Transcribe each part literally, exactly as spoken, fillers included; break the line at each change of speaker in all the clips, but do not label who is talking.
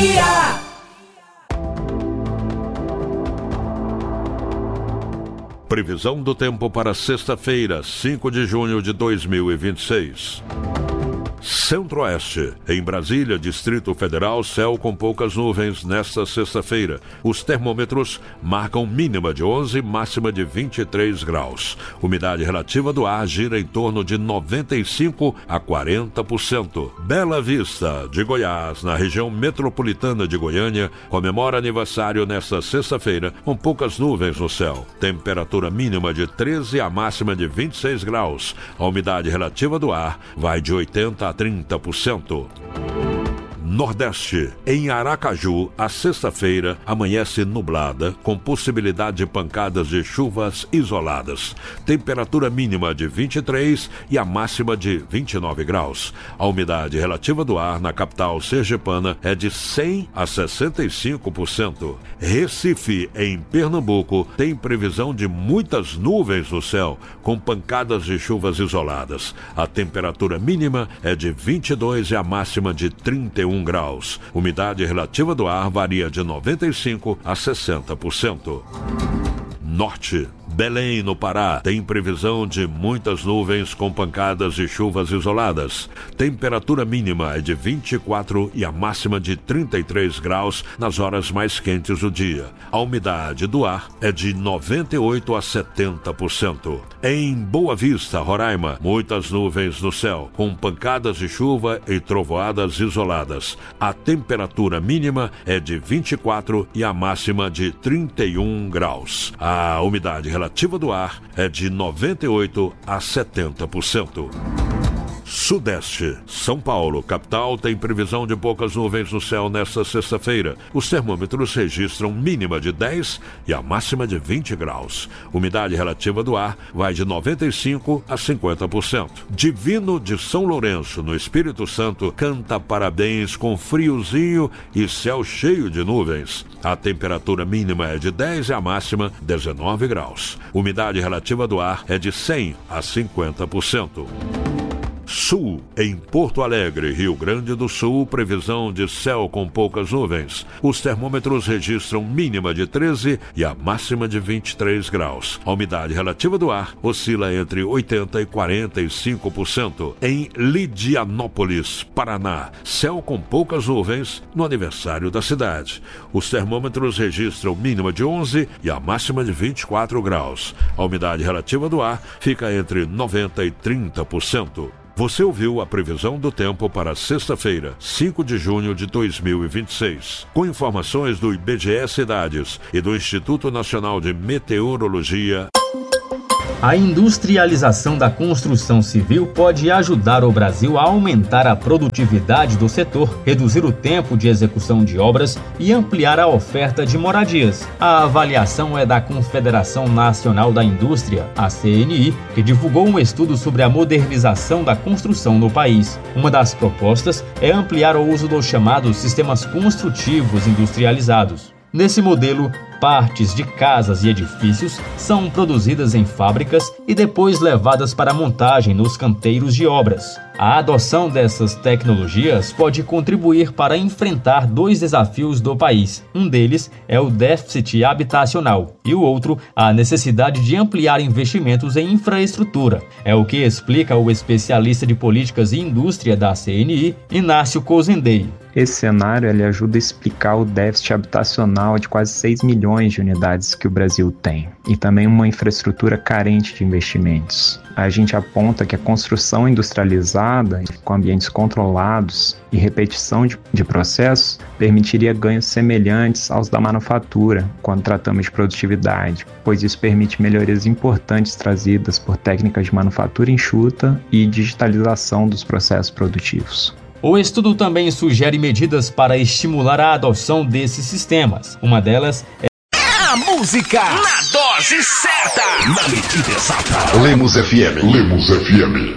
Bahia.
Previsão do tempo para sexta-feira, cinco de junho de dois mil e vinte e seis. Centro-Oeste. Em Brasília, Distrito Federal, céu com poucas nuvens nesta sexta-feira. Os termômetros marcam mínima de onze, máxima de vinte e três graus. Umidade relativa do ar gira em torno de noventa e cinco a quarenta por cento. Bela Vista, de Goiás, na região metropolitana de Goiânia, comemora aniversário nesta sexta-feira, com poucas nuvens no céu. Temperatura mínima de treze a máxima de vinte e seis graus. A umidade relativa do ar vai de oitenta a trinta por cento. Nordeste. Em Aracaju, a sexta-feira amanhece nublada, com possibilidade de pancadas de chuvas isoladas. Temperatura mínima de vinte e três e a máxima de vinte e nove graus. A umidade relativa do ar na capital sergipana é de cem a sessenta e cinco por cento. Recife, em Pernambuco, tem previsão de muitas nuvens no céu, com pancadas de chuvas isoladas. A temperatura mínima é de vinte e dois e a máxima de trinta e um graus. Umidade relativa do ar varia de noventa e cinco a sessenta por cento. Norte. Belém, no Pará, tem previsão de muitas nuvens com pancadas de chuvas isoladas. Temperatura mínima é de vinte e quatro e a máxima de trinta e três graus nas horas mais quentes do dia. A umidade do ar é de noventa e oito a setenta por cento. Em Boa Vista, Roraima, muitas nuvens no céu, com pancadas de chuva e trovoadas isoladas. A temperatura mínima é de vinte e quatro e a máxima de trinta e um graus. A umidade relativa relativa do ar é de noventa e oito a setenta por cento. Sudeste. São Paulo, capital, tem previsão de poucas nuvens no céu nesta sexta-feira. Os termômetros registram mínima de dez e a máxima de vinte graus. Umidade relativa do ar vai de noventa e cinco a cinquenta por cento. Divino de São Lourenço, no Espírito Santo, canta parabéns com friozinho e céu cheio de nuvens. A temperatura mínima é de dez e a máxima dezenove graus. Umidade relativa do ar é de cem a cinquenta por cento. Sul. Em Porto Alegre, Rio Grande do Sul, previsão de céu com poucas nuvens. Os termômetros registram mínima de treze e a máxima de vinte e três graus. A umidade relativa do ar oscila entre oitenta e quarenta e cinco por cento. Em Lidianópolis, Paraná, céu com poucas nuvens no aniversário da cidade. Os termômetros registram mínima de onze e a máxima de vinte e quatro graus. A umidade relativa do ar fica entre noventa e trinta por cento. Você ouviu a previsão do tempo para sexta-feira, cinco de junho de dois mil e vinte e seis. Com informações do I B G E Cidades e do Instituto Nacional de Meteorologia.
A industrialização da construção civil pode ajudar o Brasil a aumentar a produtividade do setor, reduzir o tempo de execução de obras e ampliar a oferta de moradias. A avaliação é da Confederação Nacional da Indústria, a C N I, que divulgou um estudo sobre a modernização da construção no país. Uma das propostas é ampliar o uso dos chamados sistemas construtivos industrializados. Nesse modelo, partes de casas e edifícios são produzidas em fábricas e depois levadas para montagem nos canteiros de obras. A adoção dessas tecnologias pode contribuir para enfrentar dois desafios do país. Um deles é o déficit habitacional e o outro, a necessidade de ampliar investimentos em infraestrutura. É o que explica o especialista de políticas e indústria da C N I, Inácio Cozendei.
Esse cenário ele ajuda a explicar o déficit habitacional de quase seis milhões de unidades que o Brasil tem e também uma infraestrutura carente de investimentos. A gente aponta que a construção industrializada, com ambientes controlados e repetição de, de processos, permitiria ganhos semelhantes aos da manufatura, quando tratamos de produtividade, pois isso permite melhorias importantes trazidas por técnicas de manufatura enxuta e digitalização dos processos produtivos.
O estudo também sugere medidas para estimular a adoção desses sistemas. Uma delas é
a música na dose certa, na medida exata.
Lemos F M. Lemos F M.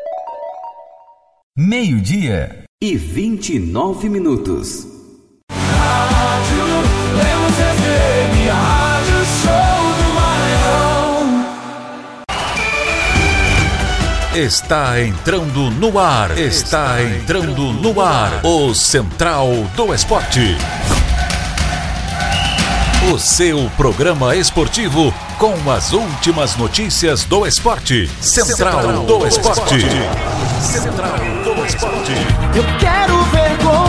Meio-dia e vinte e nove minutos.
Rádio Lemos F M, a rádio show do Maranhão.
Está entrando no ar. Está entrando no ar. O Central do Esporte. O seu programa esportivo com as últimas notícias do esporte. Central do Esporte. Central do Esporte.
Eu quero ver gol.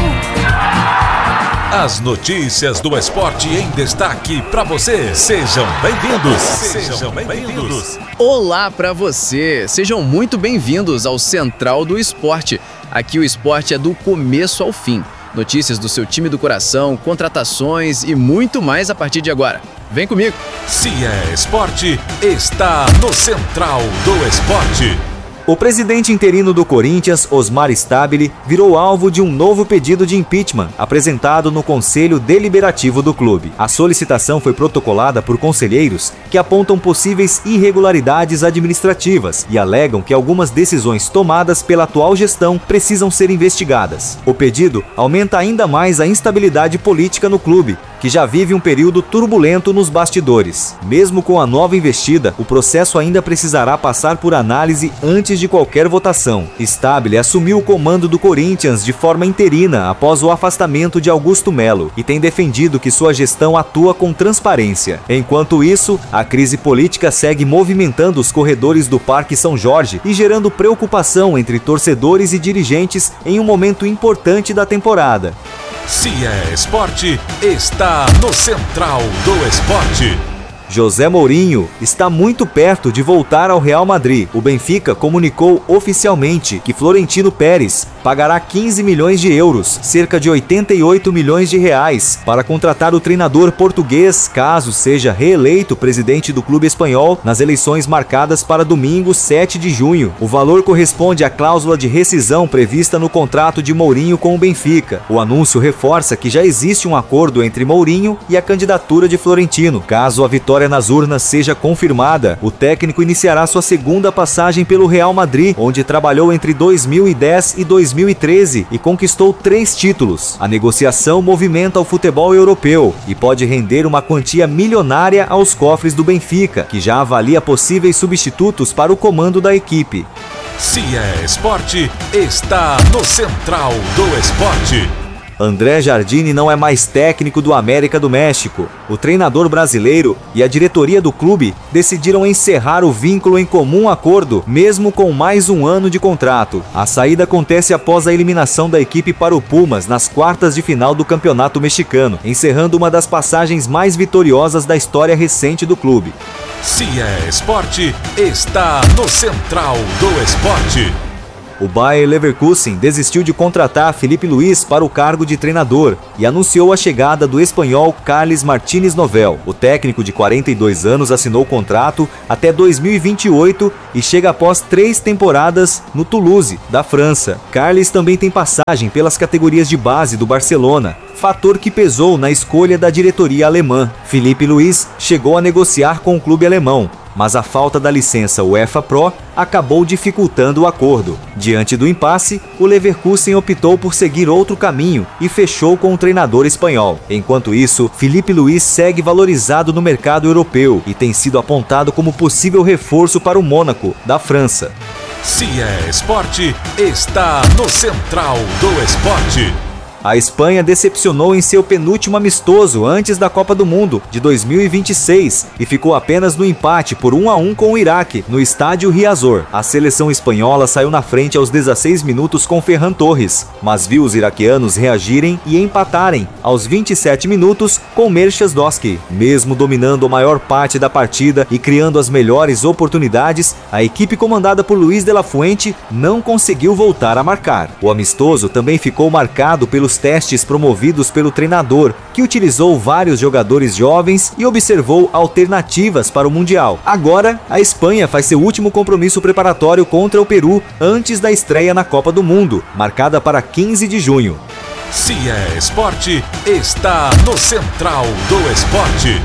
As notícias do esporte em destaque para você. Sejam bem-vindos. Sejam bem-vindos.
Olá para você. Sejam muito bem-vindos ao Central do Esporte. Aqui o esporte é do começo ao fim. Notícias do seu time do coração, contratações e muito mais a partir de agora. Vem comigo.
Se é esporte, está no Central do Esporte.
O presidente interino do Corinthians, Osmar Stabile, virou alvo de um novo pedido de impeachment apresentado no Conselho Deliberativo do clube. A solicitação foi protocolada por conselheiros que apontam possíveis irregularidades administrativas e alegam que algumas decisões tomadas pela atual gestão precisam ser investigadas. O pedido aumenta ainda mais a instabilidade política no clube, que já vive um período turbulento nos bastidores. Mesmo com a nova investida, o processo ainda precisará passar por análise antes de qualquer votação. Stabile assumiu o comando do Corinthians de forma interina após o afastamento de Augusto Melo e tem defendido que sua gestão atua com transparência. Enquanto isso, a crise política segue movimentando os corredores do Parque São Jorge e gerando preocupação entre torcedores e dirigentes em um momento importante da temporada.
Se é esporte, está no Central do Esporte.
José Mourinho está muito perto de voltar ao Real Madrid. O Benfica comunicou oficialmente que Florentino Pérez pagará quinze milhões de euros, cerca de oitenta e oito milhões de reais, para contratar o treinador português, caso seja reeleito presidente do clube espanhol nas eleições marcadas para domingo, sete de junho. O valor corresponde à cláusula de rescisão prevista no contrato de Mourinho com o Benfica. O anúncio reforça que já existe um acordo entre Mourinho e a candidatura de Florentino. Caso a vitória nas urnas seja confirmada, o técnico iniciará sua segunda passagem pelo Real Madrid, onde trabalhou entre dois mil e dez e dois mil e treze e conquistou três títulos. A negociação movimenta o futebol europeu e pode render uma quantia milionária aos cofres do Benfica, que já avalia possíveis substitutos para o comando da equipe.
Se é esporte, está no Central do Esporte.
André Jardine não é mais técnico do América do México. O treinador brasileiro e a diretoria do clube decidiram encerrar o vínculo em comum acordo, mesmo com mais um ano de contrato. A saída acontece após a eliminação da equipe para o Pumas nas quartas de final do Campeonato Mexicano, encerrando uma das passagens mais vitoriosas da história recente do clube.
Se é esporte, está no Central do Esporte.
O Bayer Leverkusen desistiu de contratar Filipe Luís para o cargo de treinador e anunciou a chegada do espanhol Carles Martínez Novel. O técnico de quarenta e dois anos assinou o contrato até dois mil e vinte e oito e chega após três temporadas no Toulouse, da França. Carles também tem passagem pelas categorias de base do Barcelona, fator que pesou na escolha da diretoria alemã. Filipe Luís chegou a negociar com o clube alemão, mas a falta da licença UEFA Pro acabou dificultando o acordo. Diante do impasse, o Leverkusen optou por seguir outro caminho e fechou com o treinador espanhol. Enquanto isso, Filipe Luís segue valorizado no mercado europeu e tem sido apontado como possível reforço para o Mônaco, da França.
Se é esporte, está no Central do Esporte.
A Espanha decepcionou em seu penúltimo amistoso antes da Copa do Mundo de dois mil e vinte e seis e ficou apenas no empate por um a um com o Iraque, no estádio Riazor. A seleção espanhola saiu na frente aos dezesseis minutos com Ferran Torres, mas viu os iraquianos reagirem e empatarem aos vinte e sete minutos com Merchas Doski. Mesmo dominando a maior parte da partida e criando as melhores oportunidades, a equipe comandada por Luis de la Fuente não conseguiu voltar a marcar. O amistoso também ficou marcado pelos testes promovidos pelo treinador, que utilizou vários jogadores jovens e observou alternativas para o Mundial. Agora, a Espanha faz seu último compromisso preparatório contra o Peru antes da estreia na Copa do Mundo, marcada para quinze de junho.
Se é esporte, está no Central do Esporte.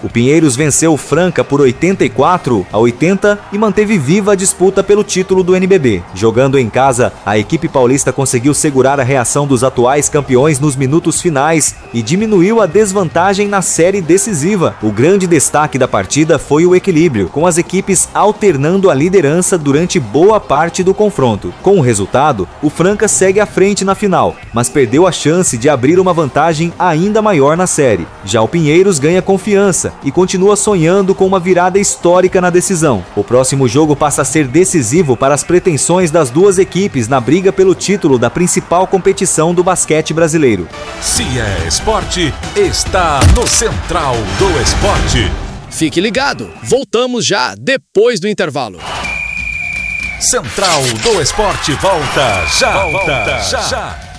O Pinheiros venceu o Franca por oitenta e quatro a oitenta e manteve viva a disputa pelo título do N B B. Jogando em casa, a equipe paulista conseguiu segurar a reação dos atuais campeões nos minutos finais e diminuiu a desvantagem na série decisiva. O grande destaque da partida foi o equilíbrio, com as equipes alternando a liderança durante boa parte do confronto. Com o resultado, o Franca segue à frente na final, mas perdeu a chance de abrir uma vantagem ainda maior na série. Já o Pinheiros ganha confiança e continua sonhando com uma virada histórica na decisão. O próximo jogo passa a ser decisivo para as pretensões das duas equipes na briga pelo título da principal competição do basquete brasileiro.
Se é esporte, está no Central do Esporte.
Fique ligado, voltamos já depois do intervalo.
Central do Esporte volta já, volta já. já.